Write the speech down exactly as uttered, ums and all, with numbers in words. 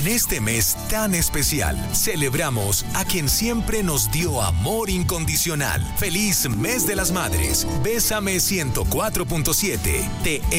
En este mes tan especial, celebramos a quien siempre nos dio amor incondicional. ¡Feliz Mes de las Madres! Bésame ciento cuatro punto siete. Te